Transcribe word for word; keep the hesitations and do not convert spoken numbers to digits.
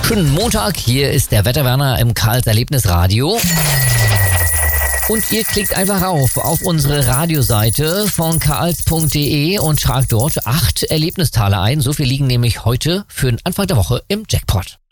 Schönen Montag, hier ist der Wetterwerner im Karls Erlebnisradio. Und ihr klickt einfach auf, auf unsere Radioseite von karls punkt de und tragt dort acht Erlebnisteile ein. So viel liegen nämlich heute für den Anfang der Woche im Jackpot.